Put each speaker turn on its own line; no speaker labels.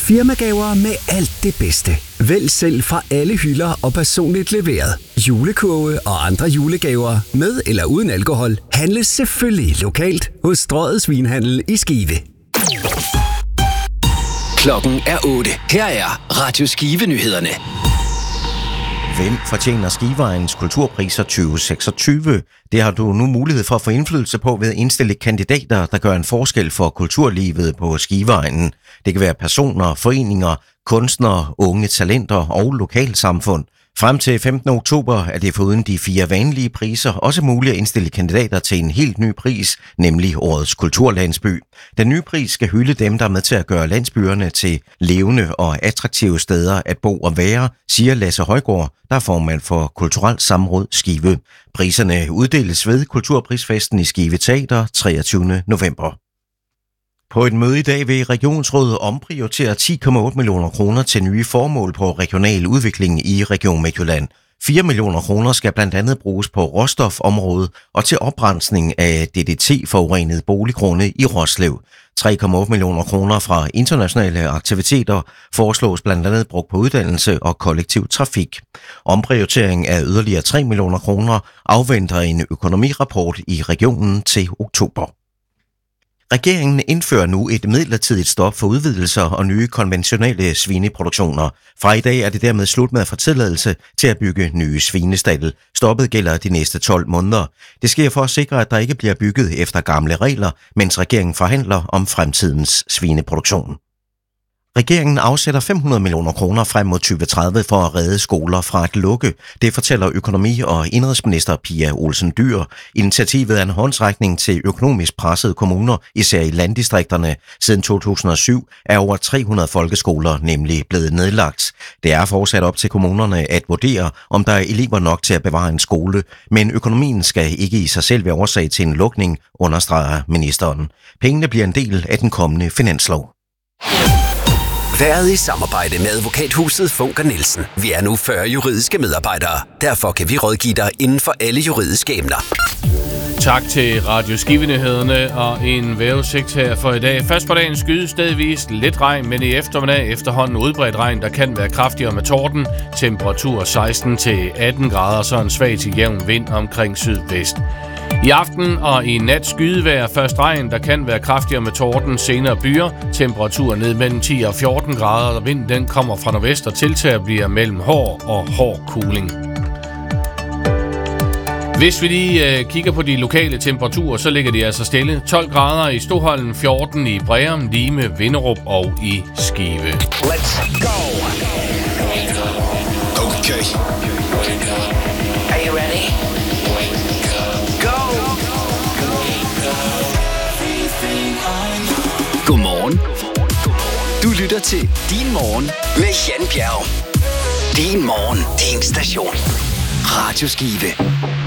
Firmagaver med alt det bedste. Vælg selv fra alle hylder og personligt leveret. Julekurve og andre julegaver med eller uden alkohol handles selvfølgelig lokalt hos Strøget Svinhandel i Skive.
Klokken er 8. Her er Radio Skive-nyhederne.
Hvem fortjener Skiveegnens kulturpriser 2026? Det har du nu mulighed for at få indflydelse på ved at indstille kandidater, der gør en forskel for kulturlivet på Skiveegnen. Det kan være personer, foreninger, kunstnere, unge talenter og lokalsamfund. Frem til 15. oktober er det foruden de 4 vanlige priser også muligt at indstille kandidater til en helt ny pris, nemlig Årets Kulturlandsby. Den nye pris skal hylde dem, der er med til at gøre landsbyerne til levende og attraktive steder at bo og være, siger Lasse Højgaard, der er formand for Kulturelt Samråd Skive. Priserne uddeles ved Kulturprisfesten i Skive Teater 23. november. På et møde i dag vil Regionsrådet omprioritere 10,8 millioner kroner til nye formål på regional udvikling i Region Midtjylland. 4 millioner kroner skal blandt andet bruges på råstofområdet og til oprensning af DDT-forurenede boliggrunde i Roslev. 3,8 millioner kroner fra internationale aktiviteter foreslås blandt andet brugt på uddannelse og kollektiv trafik. Omprioritering af yderligere 3 millioner kroner afventer en økonomirapport i regionen til oktober. Regeringen indfører nu et midlertidigt stop for udvidelser og nye konventionelle svineproduktioner. Fra i dag er det dermed slut med at få tilladelse til at bygge nye svinestalde. Stoppet gælder de næste 12 måneder. Det sker for at sikre, at der ikke bliver bygget efter gamle regler, mens regeringen forhandler om fremtidens svineproduktion. Regeringen afsætter 500 millioner kroner frem mod 2030 for at redde skoler fra at lukke. Det fortæller økonomi- og indenrigsminister Pia Olsen Dyhr. Initiativet er en håndsrækning til økonomisk pressede kommuner, især i landdistrikterne. Siden 2007 er over 300 folkeskoler nemlig blevet nedlagt. Det er fortsat op til kommunerne at vurdere, om der er elever nok til at bevare en skole, men økonomien skal ikke i sig selv være årsag til en lukning, understreger ministeren. Pengene bliver en del af den kommende finanslov.
Været i samarbejde med advokathuset Funker Nielsen. Vi er nu 40 juridiske medarbejdere. Derfor kan vi rådgive dig inden for alle juridiske emner.
Tak til Radio Skive-nyhederne og en vejrudsigt her for i dag. Først på dagen skydes stedvist lidt regn, men i eftermiddag efterhånden udbredt regn, der kan være kraftigere med torden. Temperatur 16-18 grader, så en svag til jævn vind omkring sydvest. I aften og i nat skydevejr, først regn, der kan være kraftigere med torden, senere byer. Temperatur ned mellem 10 og 14 grader, og vinden den kommer fra nordvest og tiltager bliver mellem hård og hård kuling. Hvis vi lige kigger på de lokale temperaturer, så ligger de altså stille. 12 grader i Stoholm, 14 i Breum, Lime, Vinderup og i Skive.
Let's go! Okay. Are you ready? Go! Godmorgen. Du lytter til Din Morgen med Jan Bjerg. Din Morgen, din station. Radio Skive.